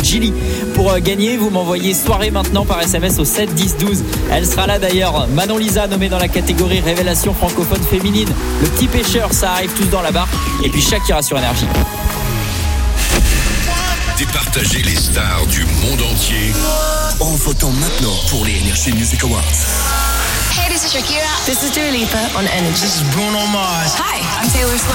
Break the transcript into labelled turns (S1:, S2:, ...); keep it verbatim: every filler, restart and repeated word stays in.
S1: Gilly. Pour euh, gagner, vous m'envoyez soirée maintenant par S M S au sept dix douze. Elle sera là d'ailleurs. Manon Lisa nommée dans la catégorie révélation francophone féminine. Le petit pêcheur, ça arrive tous dans la barre. Et puis Shakira sur Énergie.
S2: Départager les stars du monde entier
S3: en votant maintenant pour les Energy Music Awards.
S4: Hey, this is Shakira.
S5: This is Dua Lipa on Energy.
S6: This is Bruno Mars.
S4: Hi, I'm Taylor Swift.